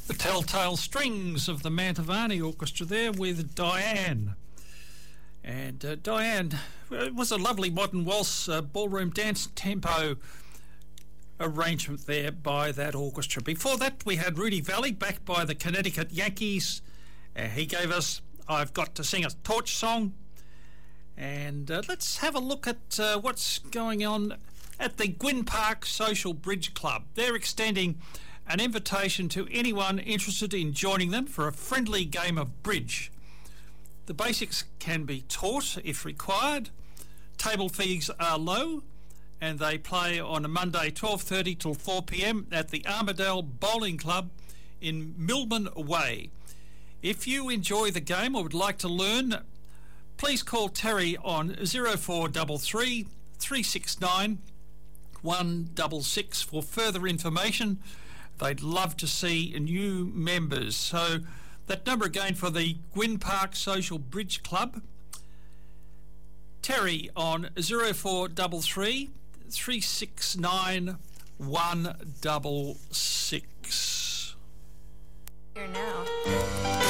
The Telltale Strings of the Mantovani Orchestra there with Diane. And Diane, it was a lovely modern waltz ballroom dance tempo arrangement there by that orchestra. Before that, we had Rudy Valley, backed by the Connecticut Yankees. He gave us I've Got to Sing a Torch Song. And let's have a look at what's going on at the Gwyn Park Social Bridge Club. They're extending an invitation to anyone interested in joining them for a friendly game of bridge. The basics can be taught if required. Table fees are low, and they play on a Monday 12:30 till 4 p.m. at the Armadale Bowling Club in Millman Way. If you enjoy the game or would like to learn, please call Terry on 0433 369 166 for further information. They'd love to see new members. So that number again for the Gwyn Park Social Bridge Club, Terry on 0433 369 166. Here now.